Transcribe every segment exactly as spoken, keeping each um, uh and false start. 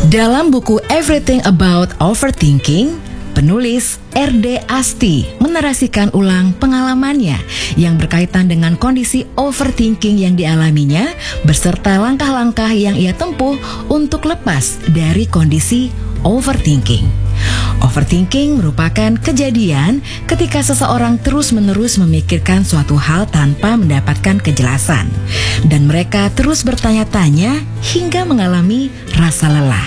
Dalam buku Everything About Overthinking, penulis R D Asti menarasikan ulang pengalamannya yang berkaitan dengan kondisi overthinking yang dialaminya beserta langkah-langkah yang ia tempuh untuk lepas dari kondisi overthinking. Overthinking merupakan kejadian ketika seseorang terus-menerus memikirkan suatu hal tanpa mendapatkan kejelasan, dan mereka terus bertanya-tanya hingga mengalami rasa lelah.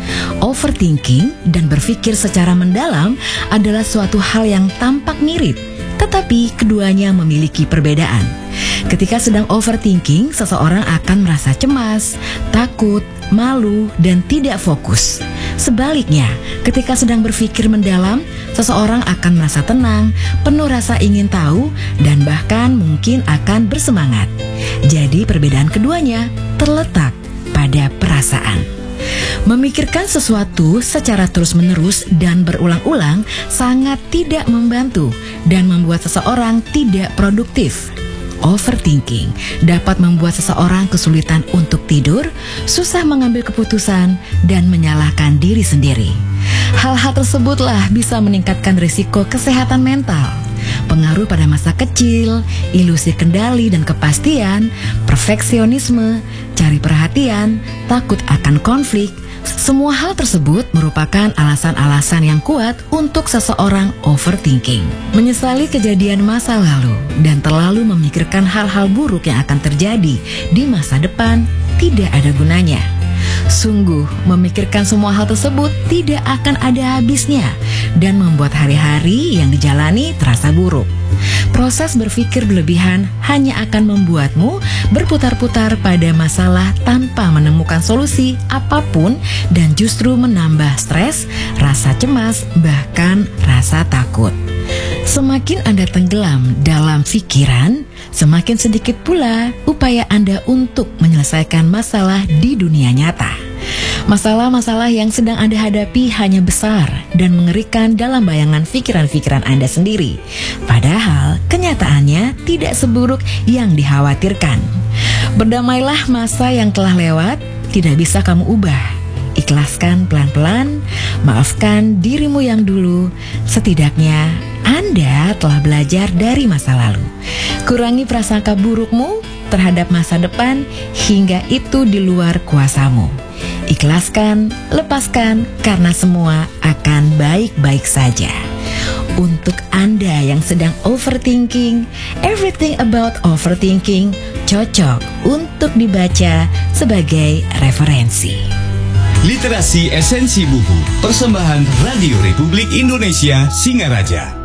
Overthinking dan berpikir secara mendalam adalah suatu hal yang tampak mirip, tetapi keduanya memiliki perbedaan. Ketika sedang overthinking, seseorang akan merasa cemas, takut, malu, dan tidak fokus. Sebaliknya, ketika sedang berpikir mendalam, seseorang akan merasa tenang, penuh rasa ingin tahu, dan bahkan mungkin akan bersemangat. Jadi perbedaan keduanya terletak pada perasaan. Memikirkan sesuatu secara terus-menerus dan berulang-ulang sangat tidak membantu dan membuat seseorang tidak produktif. Overthinking dapat membuat seseorang kesulitan untuk tidur, susah mengambil keputusan, dan menyalahkan diri sendiri. Hal-hal tersebutlah bisa meningkatkan risiko kesehatan mental, pengaruh pada masa kecil, ilusi kendali dan kepastian, perfeksionisme, cari perhatian, takut akan konflik. Semua hal tersebut merupakan alasan-alasan yang kuat untuk seseorang overthinking. Menyesali kejadian masa lalu dan terlalu memikirkan hal-hal buruk yang akan terjadi di masa depan tidak ada gunanya. Sungguh, memikirkan semua hal tersebut tidak akan ada habisnya dan membuat hari-hari yang dijalani terasa buruk. Proses berpikir berlebihan hanya akan membuatmu berputar-putar pada masalah tanpa menemukan solusi apapun dan justru menambah stres, rasa cemas, bahkan rasa takut. Semakin Anda tenggelam dalam pikiran, semakin sedikit pula upaya Anda untuk menyelesaikan masalah di dunia nyata. Masalah-masalah yang sedang Anda hadapi hanya besar dan mengerikan dalam bayangan pikiran-pikiran Anda sendiri. Padahal kenyataannya tidak seburuk yang dikhawatirkan. Berdamailah masa yang telah lewat, tidak bisa kamu ubah. Ikhlaskan pelan-pelan, maafkan dirimu yang dulu. Setidaknya Anda telah belajar dari masa lalu. Kurangi prasangka burukmu terhadap masa depan hingga itu di luar kuasamu. Ikhlaskan, lepaskan, karena semua akan baik-baik saja. Untuk Anda yang sedang overthinking, Everything About Overthinking cocok untuk dibaca sebagai referensi. Literasi Esensi Buku, persembahan Radio Republik Indonesia Singaraja.